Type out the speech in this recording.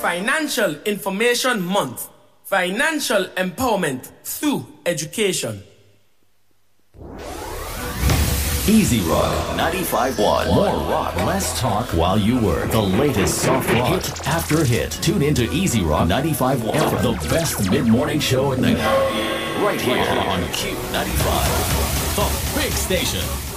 Financial Information Month. Financial empowerment through education. Easy Rock 95.1. More rock, less talk while you work. The latest soft rock, hit after hit. Tune into Easy Rock 95.1 for the best mid-morning show in the right here on Q95. The big station.